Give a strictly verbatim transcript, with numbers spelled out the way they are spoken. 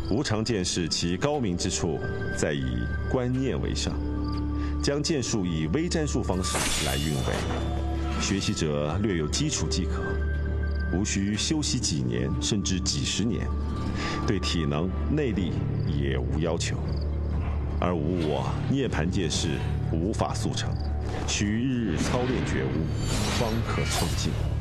无常剑士其高明之处在以观念为上，将剑术以微战术方式来运维，学习者略有基础即可，无需修习几年甚至几十年，对体能内力也无要求。而无我涅槃剑士无法速成，需日日操练觉悟，方可成进。